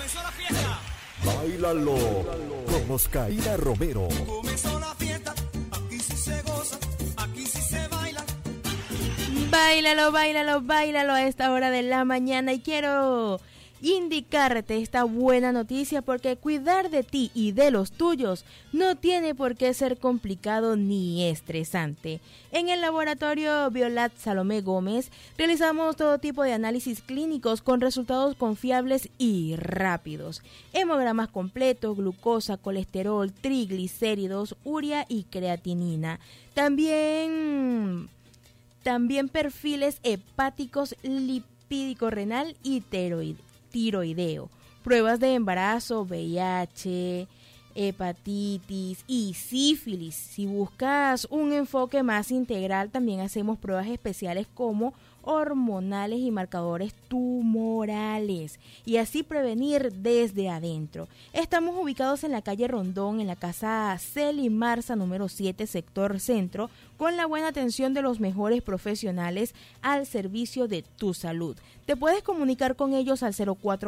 Báilalo con Oscarina Romero. Comenzó la fiesta, aquí sí se goza, aquí sí se baila. Báilalo, báilalo, báilalo a esta hora de la mañana y quiero indicarte esta buena noticia porque cuidar de ti y de los tuyos no tiene por qué ser complicado ni estresante. En el laboratorio Violat Salomé Gómez realizamos todo tipo de análisis clínicos con resultados confiables y rápidos. Hemogramas completos, glucosa, colesterol, triglicéridos, urea y creatinina. También perfiles hepáticos, lipídico renal y tiroideo, pruebas de embarazo, VIH, hepatitis y sífilis. Si buscas un enfoque más integral, también hacemos pruebas especiales como hormonales y marcadores tumorales y así prevenir desde adentro. Estamos ubicados en la calle Rondón, en la casa Celi Marza número 7, sector centro, con la buena atención de los mejores profesionales al servicio de tu salud. Te puedes comunicar con ellos al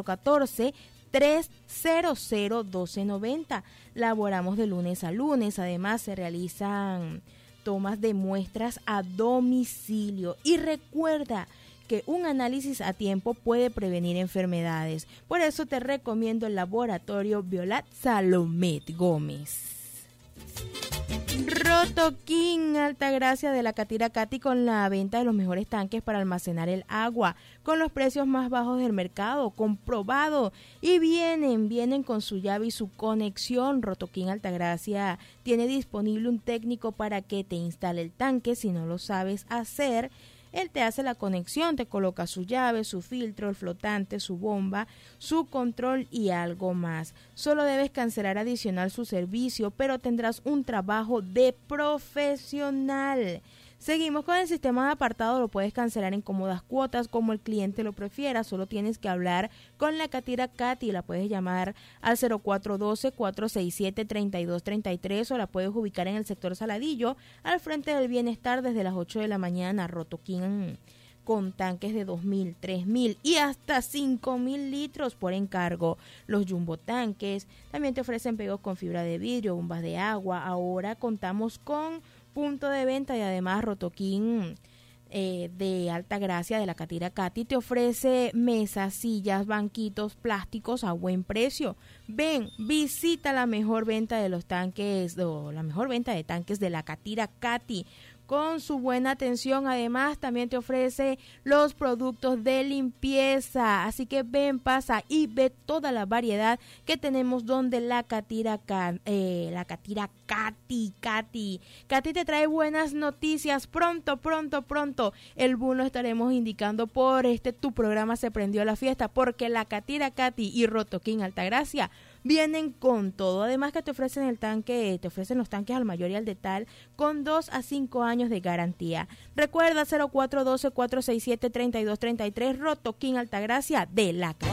0414-300-1290. Laboramos de lunes a lunes, además se realizan tomas de muestras a domicilio y recuerda que un análisis a tiempo puede prevenir enfermedades. Por eso te recomiendo el laboratorio Violat Salomé Gómez. Rotoquín Altagracia de la Catira Cati con la venta de los mejores tanques para almacenar el agua con los precios más bajos del mercado, comprobado, y vienen con su llave y su conexión. Rotoquín Altagracia tiene disponible un técnico para que te instale el tanque. Si no lo sabes hacer, él te hace la conexión, te coloca su llave, su filtro, el flotante, su bomba, su control y algo más. Solo debes cancelar adicional su servicio, pero tendrás un trabajo de profesional. Seguimos con el sistema de apartado, lo puedes cancelar en cómodas cuotas como el cliente lo prefiera. Solo tienes que hablar con la Catira Cati, la puedes llamar al 0412-467-3233 o la puedes ubicar en el sector Saladillo, al frente del Bienestar, desde las 8 de la mañana. Rotoquín con tanques de 2.000, 3.000 y hasta 5.000 litros por encargo. Los jumbo tanques también te ofrecen pegos con fibra de vidrio, bombas de agua. Ahora contamos con punto de venta y además Rotoquín de Altagracia de la Catira Cati te ofrece mesas, sillas, banquitos, plásticos a buen precio. Ven, visita la mejor venta de los tanques, o la mejor venta de tanques de la Catira Cati, con su buena atención. Además también te ofrece los productos de limpieza, así que ven, pasa y ve toda la variedad que tenemos donde la Catira Cati te trae buenas noticias. Pronto el boom lo estaremos indicando por tu programa Se Prendió la Fiesta, porque la Catira Cati y Rotoquín Altagracia vienen con todo. Además que te ofrecen los tanques al mayor y al detal con 2 a 5 años de garantía. Recuerda 0412-467-3233, Rotoquín Altagracia de la Catira.